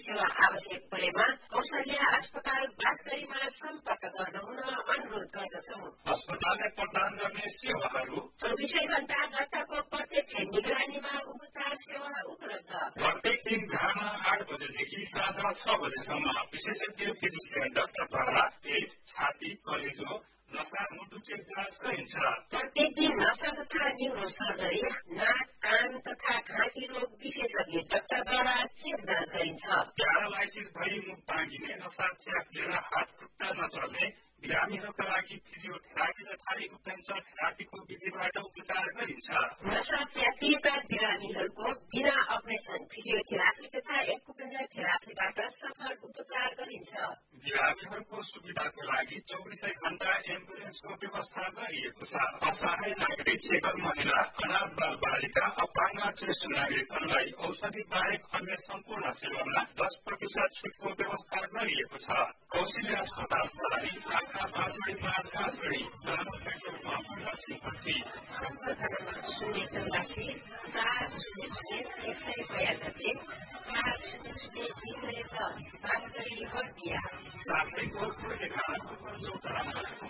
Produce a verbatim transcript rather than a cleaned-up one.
सेवा आवश्यक परेमा कौशल्या अस्पताल बाँसगढीमा सम्पर्क गर्न हुन अनुरोध गर्दछौ। अस्पतालले प्रदान गर्ने सेवाहरू चौबिसै घण्टा डाक्टरको प्रत्यक्ष निगरानीमा उपचार सेवा उपलब्ध। प्रत्येक दिन बिहान आठ बजेदेखि साँझ छ बजेसम्म विशेषज्ञ फिजिसियन डाक्टरद्वारा पेट, छाती, कलेजो, नसा, मुटु चेक जाँच गरिन्छ। प्रत्येक दिन नसा तथा न्युरो सर्जरी, नाक, कान तथा घाँटी रोग विशेषज्ञ डाक्टरद्वारा चेक जाँच गरिन्छ। प्यारालाइसिस भई मुख बाँगिने, नसा च्यापिएर हात खुट्टा नचल्ने बिरामीहरूका लागि फिजियोथेरापी तथा एक्युपेन्चर थेरापीको विधिबाट उपचार गरिन्छ। नसा च्यापिएका बिरामीहरूको बिना अपरेसन फिजियोथेरापी तथा एक्युपेन्चर थेरापीबाट सफल उपचार गरिन्छ। बिरामीहरूको सुविधाको लागि चौबिसै घण्टा एम्बुलेन्सको व्यवस्था गरिएको छ। असहाय नागरिक, एकल महिला, अनाथ बाल बालिका, अपाङ्ग ज्येष्ठ नागरिकहरूलाई औषधि बाहेक अन्य सम्पूर्ण सेवामा दस प्रतिशत छुटको व्यवस्था गरिएको छ। कौशल्या अस्पताल प्रणाली शाखा बाँसगढी पाँच बाँसगढी सम्पर्क शून्य चौरासी चार शून्य शून्य एक सय बयानब्बे चार शून्य शून्य दुई सय दस बाँसगढी बर्दिया साथै